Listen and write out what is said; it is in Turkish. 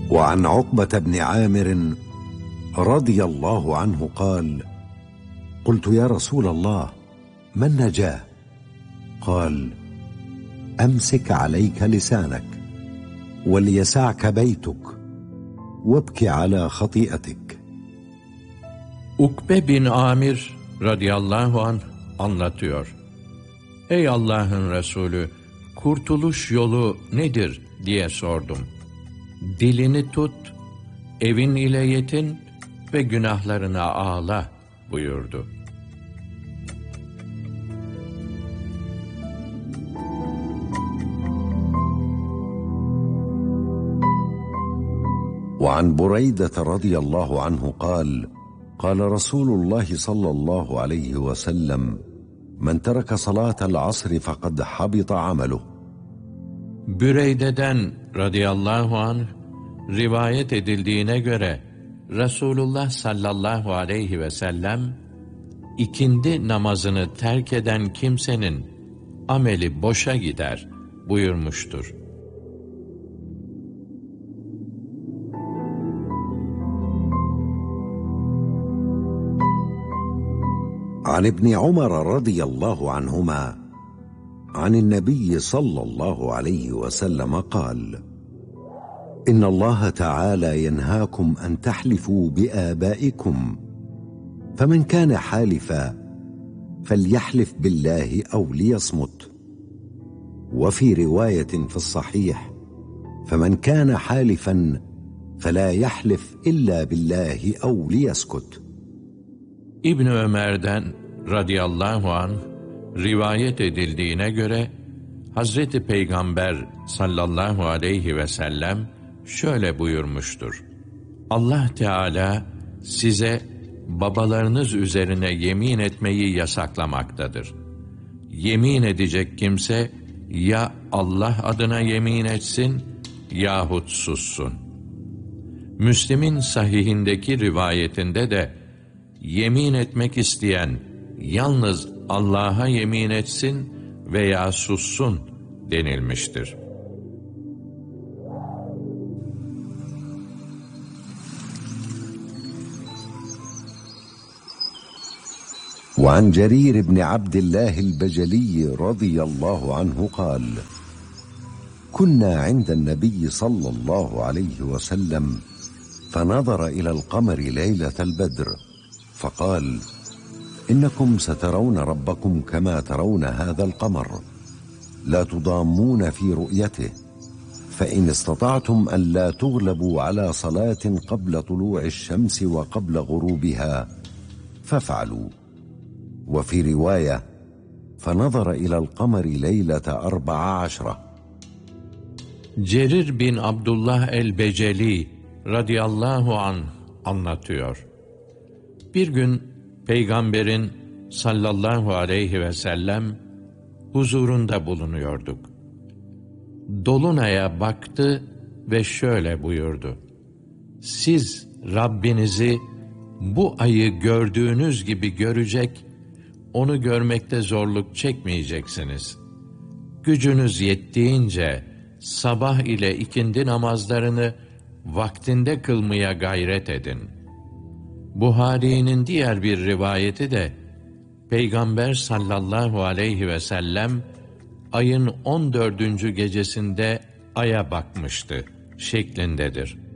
وعن عقبة بن عامر رضي الله عنه قال: قلت يا رسول الله ما النجاة؟ قال: أمسك عليك لسانك وليسعك بيتك وابك على خطيئتك. Ukbe bin Amir radıyallahu anh anlatıyor. Ey Allah'ın Resulü, kurtuluş yolu nedir diye sordum. Dilini tut, evin ile yetin ve günahlarına ağla buyurdu. وعن بريدة رضي الله عنه قال: قال رسول الله صلى الله عليه وسلم: من ترك صلاة العصر فقد حبط عمله. Büreyde'den radıyallahu anh rivayet edildiğine göre Resulullah sallallahu aleyhi ve sellem ikindi namazını terk eden kimsenin ameli boşa gider buyurmuştur. عن ابن عمر رضي الله عنهما عن النبي صلى الله عليه وسلم قال: إن الله تعالى ينهاكم أن تحلفوا بآبائكم، فمن كان حالفا فليحلف بالله أو ليصمت. وفي رواية في الصحيح: فمن كان حالفا فلا يحلف إلا بالله أو ليسكت. İbn Ömer'den radıyallahu anh rivayet edildiğine göre Hazreti Peygamber sallallahu aleyhi ve sellem şöyle buyurmuştur: Allah Teala size babalarınız üzerine yemin etmeyi yasaklamaktadır. Yemin edecek kimse ya Allah adına yemin etsin yahut sussun. Müslim'in sahihindeki rivayetinde de yemin etmek isteyen yalnız Allah'a yemin etsin veya sussun denilmiştir. وعن جرير بن عبد الله البجلي رضي الله عنه قال: كنا عند النبي صلى الله عليه وسلم فنظر إلى القمر ليلة البدر فقال: إنكم سترون ربكم كما ترون هذا القمر، لا تضامون في رؤيته، فإن استطعتم أن لا تغلبوا على صلاة قبل طلوع الشمس وقبل غروبها فافعلوا. وفي رواية: فنظر إلى القمر ليلة 14. Cerir bin Abdullah el-Beceli radıyallahu anh anlatıyor. Bir gün Peygamberin sallallahu aleyhi ve sellem huzurunda bulunuyorduk. Dolunay'a baktı ve şöyle buyurdu: Siz Rabbinizi bu ayı gördüğünüz gibi görecek, onu görmekte zorluk çekmeyeceksiniz. Gücünüz yettiğince sabah ile ikindi namazlarını vaktinde kılmaya gayret edin. Buhari'nin diğer bir rivayeti de Peygamber sallallahu aleyhi ve sellem ayın 14. gecesinde aya bakmıştı şeklindedir.